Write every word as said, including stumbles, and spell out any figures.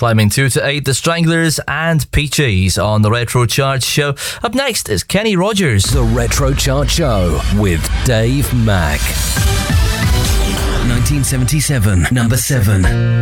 Climbing two to eight, The Stranglers and Peaches on the Retro Chart Show. Up next is Kenny Rogers. The Retro Chart Show with Dave Mack. nineteen seventy-seven, number seven.